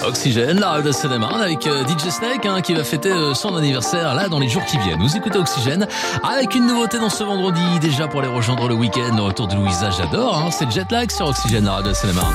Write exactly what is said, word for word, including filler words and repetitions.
Oxygène, la radio de Seine-et-Marne avec euh, D J Snake hein, qui va fêter euh, son anniversaire là dans les jours qui viennent. Vous écoutez Oxygène avec une nouveauté dans ce vendredi déjà pour les rejoindre le week-end. Le retour de Louisa, j'adore. Hein, c'est Jetlag sur Oxygène, la radio de Seine-et-Marne.